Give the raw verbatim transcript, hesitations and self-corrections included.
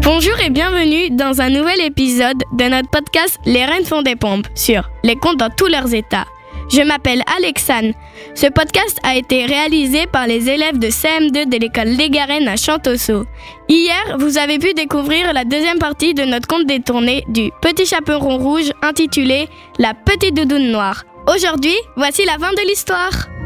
Bonjour et bienvenue dans un nouvel épisode de notre podcast Les Reines font des pompes sur les contes dans tous leurs états. Je m'appelle Alexane. Ce podcast a été réalisé par les élèves de C M deux de l'école Légarenne à Chantosso. Hier, vous avez pu découvrir la deuxième partie de notre conte détourné du Petit Chaperon Rouge intitulé La Petite Doudoune Noire. Aujourd'hui, voici la fin de l'histoire.